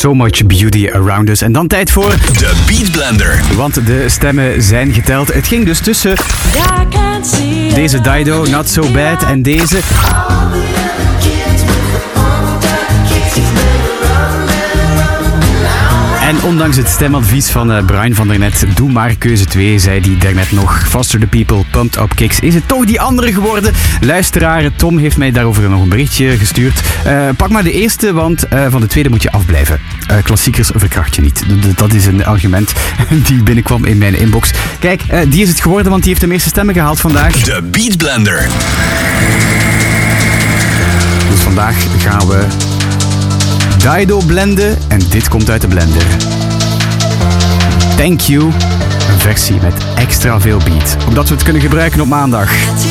So Much Beauty Around Us. En dan tijd voor de Beat Blender. Want de stemmen zijn geteld. Het ging dus tussen deze Dido, Not So Bad, en deze. En ondanks het stemadvies van Bruin van der Net, doe maar keuze 2, zei die daarnet nog. Faster the People, Pumped Up Kicks. Is het toch die andere geworden? Luisteraar Tom heeft mij daarover nog een berichtje gestuurd. Pak maar de eerste, want van de tweede moet je afblijven. Klassiekers verkracht je niet. Dat is een argument die binnenkwam in mijn inbox. Kijk, die is het geworden, want die heeft de meeste stemmen gehaald vandaag. De Beat Blender. Dus vandaag gaan we Dido blenden en dit komt uit de blender. Thank You, een versie met extra veel beat. Omdat we het kunnen gebruiken op maandag.